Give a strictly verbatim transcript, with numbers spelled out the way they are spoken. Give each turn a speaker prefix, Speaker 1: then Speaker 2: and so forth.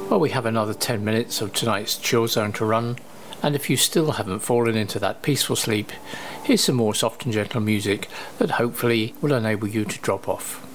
Speaker 1: Well, we have another ten minutes of tonight's Chill Zone to run, and if you still haven't fallen into that peaceful sleep, here's some more soft and gentle music that hopefully will enable you to drop off.